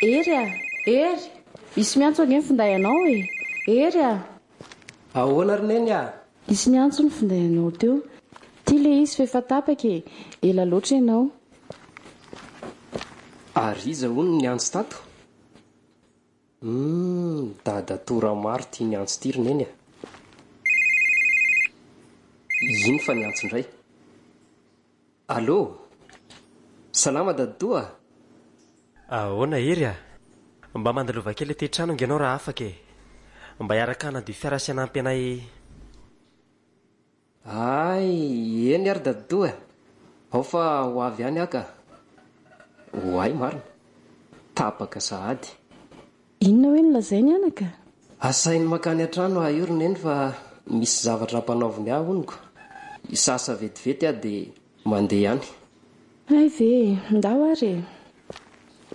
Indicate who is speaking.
Speaker 1: Ery a, ery, isy miantso ange ny finday anao e. Ery a.
Speaker 2: Ahoana ry neny a?
Speaker 1: Isy miantso ny finday anao teo. Ty le izy fa efa tapaka e. Ela loatra ianao.
Speaker 2: Ary iza hono ny antso tato? Dadatora maro tia ny antso ity ry neny a. Ino fa ny antso indray? Allô? Salama dadoa.
Speaker 3: Ahoana ery a? Mba mandalova kely ety trano ingy ianao raha afaka e. Mba hiaraka hanadio fiara sy hanampy anay.
Speaker 2: Ay, eny ary dadoa. Ao fa ho avy ihany aka. Hoay marina. Tapaka sahady.
Speaker 1: Inona hoe nolazainy anaka?
Speaker 2: Asainy makany an-trano aho io ry neny fa misy zavatra ampanaoviny aho honiko. Sasa vetivety aho dia mandeha ihany.
Speaker 1: Ay ve, ndao ary e.